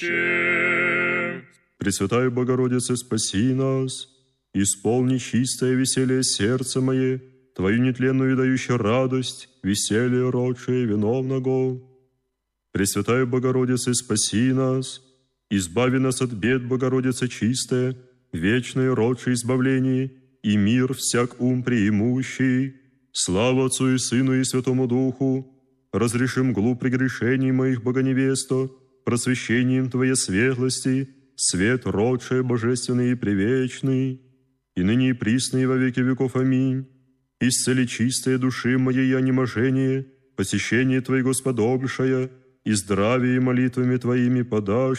Пресвятая Богородица, спаси нас, исполни чистое веселье сердце мое, Твою нетленную и дающую радость, веселье родшее виновного. Пресвятая Богородица, спаси нас, избави нас от бед, Богородица чистая, вечное родшее избавление, и мир всяк ум преимущий. Слава Отцу и Сыну и Святому Духу, разрешим глуп прегрешений моих, Богоневесто, просвещением Твоей светлости, свет родшее божественный и превечный, и ныне и присно и во веки веков. Аминь. Исцели чистые души моей онеможение, посещение Твоего сподобшая, и здравие молитвами Твоими подашь